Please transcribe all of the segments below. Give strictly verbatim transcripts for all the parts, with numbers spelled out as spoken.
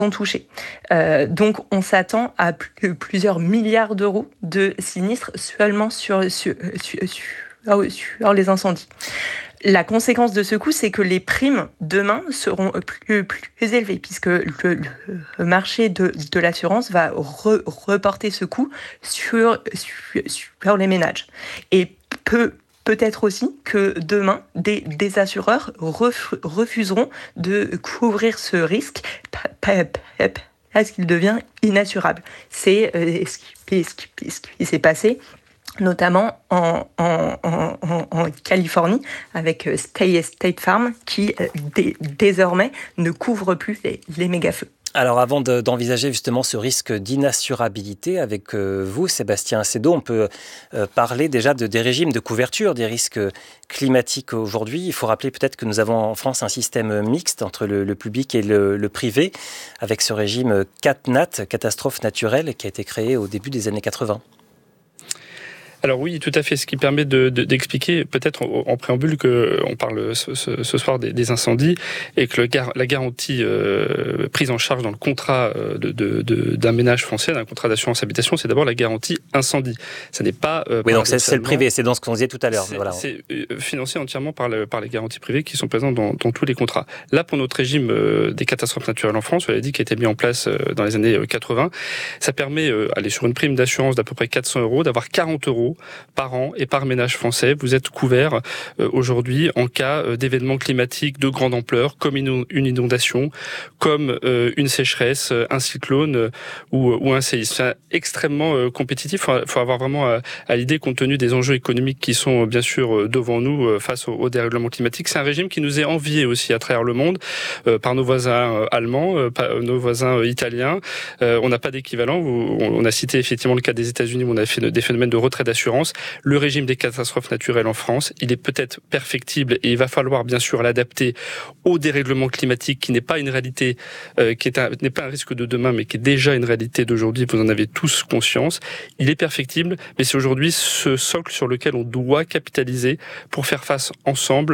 touchés. Euh, donc, on s'attend à plus, plusieurs milliards d'euros de sinistres seulement sur, sur, sur, sur, sur les incendies. La conséquence de ce coût, c'est que les primes demain seront plus, plus élevées, puisque le, le marché de, de l'assurance va re, reporter ce coût sur, sur, sur les ménages. Et peut, peut-être aussi que demain, des, des assureurs ref, refuseront de couvrir ce risque parce qu'il devient inassurable. C'est euh, ce, qui, ce, qui, ce qui s'est passé notamment en, en, en, en Californie, avec State, State Farm, qui dé, désormais ne couvre plus les, les méga-feux. Alors avant de, d'envisager justement ce risque d'inassurabilité avec euh, vous, Sébastien Assedo, on peut euh, parler déjà de, des régimes de couverture des risques climatiques aujourd'hui. Il faut rappeler peut-être que nous avons en France un système mixte entre le, le public et le, le privé, avec ce régime CatNat, catastrophe naturelle, qui a été créé au début des années quatre-vingts. Alors oui, tout à fait. Ce qui permet de, de, d'expliquer, peut-être en, en préambule, qu'on parle ce, ce, ce soir des, des incendies et que le, la garantie euh, prise en charge dans le contrat de, de, de, d'un ménage français, d'un contrat d'assurance habitation, c'est d'abord la garantie incendie. Ça n'est pas... Euh, oui, donc c'est, c'est le privé, c'est dans ce qu'on disait tout à l'heure. C'est, voilà. c'est financé entièrement par, le, par les garanties privées qui sont présentes dans, dans tous les contrats. Là, pour notre régime euh, des catastrophes naturelles en France, vous l'avez dit, qui a été mis en place euh, dans les années quatre-vingts, ça permet, euh, aller sur une prime d'assurance d'à peu près quatre cents euros, d'avoir quarante euros par an et par ménage français. Vous êtes couvert euh, aujourd'hui en cas euh, d'événements climatiques de grande ampleur, comme une, une inondation, comme euh, une sécheresse, un cyclone euh, ou, ou un séisme. C'est extrêmement euh, compétitif. Il faut, faut avoir vraiment à, à l'idée, compte tenu des enjeux économiques qui sont euh, bien sûr euh, devant nous euh, face au, au dérèglement climatique. C'est un régime qui nous est envié aussi à travers le monde euh, par nos voisins euh, allemands, euh, par nos voisins euh, italiens. Euh, on n'a pas d'équivalent. On, on a cité effectivement le cas des États-Unis où on a fait des phénomènes de retrait d'assurance. Le régime des catastrophes naturelles en France, il est peut-être perfectible et il va falloir bien sûr l'adapter au dérèglement climatique qui n'est pas une réalité, euh, qui est un, n'est pas un risque de demain, mais qui est déjà une réalité d'aujourd'hui. Vous en avez tous conscience. Il est perfectible, mais c'est aujourd'hui ce socle sur lequel on doit capitaliser pour faire face ensemble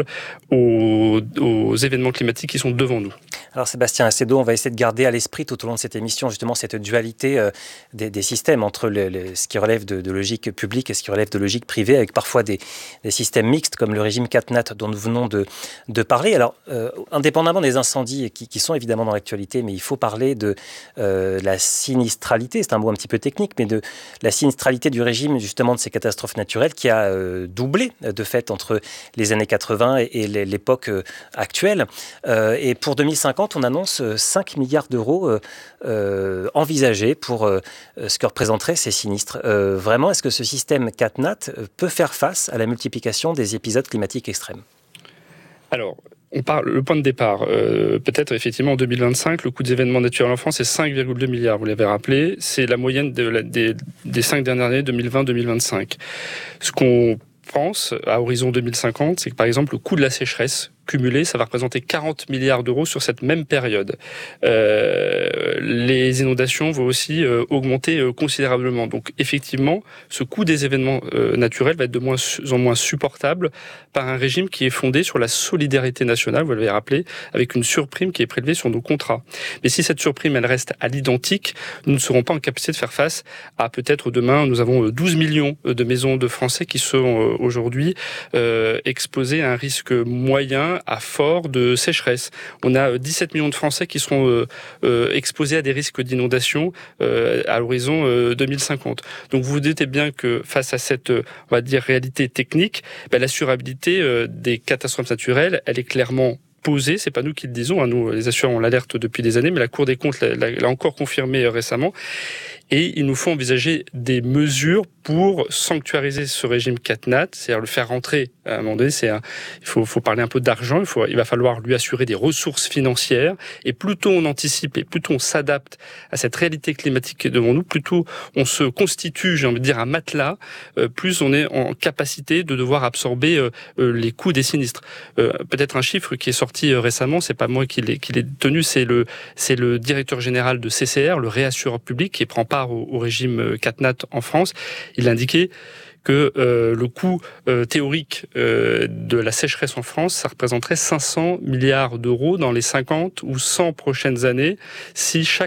aux, aux événements climatiques qui sont devant nous. Alors Sébastien Assedo, on va essayer de garder à l'esprit tout au long de cette émission justement cette dualité euh, des, des systèmes entre le, le, ce qui relève de, de logique publique et ce qui relève de logique privée, avec parfois des, des systèmes mixtes comme le régime CatNat dont nous venons de, de parler. Alors, euh, indépendamment des incendies qui, qui sont évidemment dans l'actualité, mais il faut parler de euh, la sinistralité, c'est un mot un petit peu technique, mais de la sinistralité du régime justement de ces catastrophes naturelles qui a euh, doublé de fait entre les années quatre-vingts et, et l'époque euh, actuelle. Euh, et pour deux mille cinquante, on annonce cinq milliards d'euros euh, euh, envisagés pour euh, ce que représenteraient ces sinistres. Euh, vraiment, est-ce que ce système CatNat peut faire face à la multiplication des épisodes climatiques extrêmes ? Alors, on parle, le point de départ, euh, peut-être effectivement en deux mille vingt-cinq, le coût des événements naturels en France est cinq virgule deux milliards, vous l'avez rappelé. C'est la moyenne de la, des, des cinq dernières années, deux mille vingt à deux mille vingt-cinq. Ce qu'on pense à horizon deux mille cinquante, c'est que par exemple le coût de la sécheresse cumulé, ça va représenter quarante milliards d'euros sur cette même période. Euh, les inondations vont aussi euh, augmenter euh, considérablement. Donc effectivement, ce coût des événements euh, naturels va être de moins en moins supportable par un régime qui est fondé sur la solidarité nationale, vous l'avez rappelé, avec une surprime qui est prélevée sur nos contrats. Mais si cette surprime, elle reste à l'identique, nous ne serons pas en capacité de faire face à peut-être demain, nous avons douze millions de maisons de Français qui sont euh, aujourd'hui euh, exposés à un risque moyen à fort de sécheresse. On a dix-sept millions de Français qui seront euh, euh, exposés à des risques d'inondation euh, à l'horizon euh, deux mille cinquante. Donc vous vous doutez bien que face à cette, on va dire, réalité technique, ben, l'assurabilité euh, des catastrophes naturelles, elle est clairement posée. C'est pas nous qui le disons, hein. Nous, les assureurs, on l'alerte depuis des années, mais la Cour des comptes l'a, l'a, l'a encore confirmé euh, récemment. Et il nous faut envisager des mesures pour sanctuariser ce régime CatNat, c'est-à-dire le faire rentrer. À un moment donné, c'est un, il faut, faut parler un peu d'argent, il, faut, il va falloir lui assurer des ressources financières. Et plus tôt on anticipe et plus tôt on s'adapte à cette réalité climatique qui est devant nous, plus tôt on se constitue, j'ai envie de dire, un matelas, euh, plus on est en capacité de devoir absorber euh, euh, les coûts des sinistres. Euh, peut-être un chiffre qui est sorti euh, récemment, c'est pas moi qui l'ai, qui l'ai tenu, c'est le, c'est le directeur général de C C R, le réassureur public, qui prend part au, au régime CatNat en France. Il a indiqué que euh, le coût euh, théorique euh, de la sécheresse en France, ça représenterait cinq cents milliards d'euros dans les cinquante ou cent prochaines années si chaque